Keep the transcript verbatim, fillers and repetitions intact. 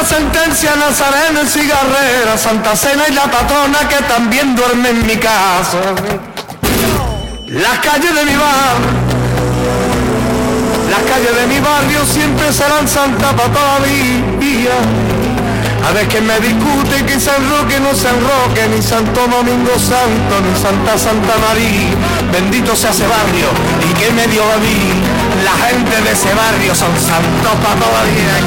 la sentencia, Nazareno y cigarrera, Santa Cena y la patrona que también duerme en mi casa. Las calles de mi barrio, las calles de mi barrio siempre serán santas para toda mi vida. A ver que me discute que San Roque no San Roque, ni Santo Domingo Santo, ni Santa Santa María. Bendito sea ese barrio y que me dio a mí. La gente de ese barrio son santos para toda vida.